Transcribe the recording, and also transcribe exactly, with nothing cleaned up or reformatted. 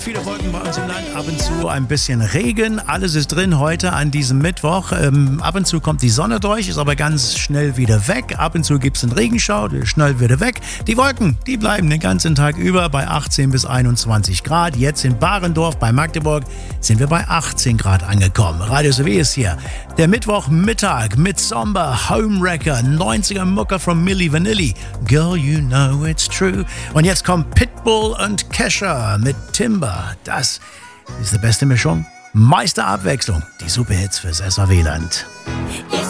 Viele Wolken bei uns im Land, ab und zu ein bisschen Regen. Alles ist drin heute an diesem Mittwoch. Ähm, ab und zu kommt die Sonne durch, ist aber ganz schnell wieder weg. Ab und zu gibt es einen Regenschauer, der ist schnell wieder weg. Die Wolken, die bleiben den ganzen Tag über bei achtzehn bis einundzwanzig Grad. Jetzt in Barendorf bei Magdeburg sind wir bei achtzehn Grad angekommen. Radio S W ist hier. Der Mittwochmittag mit Somber, Homewrecker, neunziger Mucker von Milli Vanilli. Girl, you know it's true. Und jetzt kommt Pitbull und Kesha mit Timber. Das ist die beste Mischung. Meisterabwechslung. Die Superhits fürs S A W-Land. Yes.